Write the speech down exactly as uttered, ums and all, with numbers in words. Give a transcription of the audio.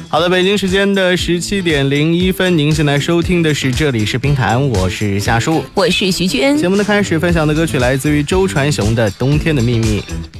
好的，北京时间的十七点零一分，您现在收听的是这里是评弹，我是夏树， 我是徐娟。 节目的开始分享的歌曲来自于周传雄的《冬天的秘密》。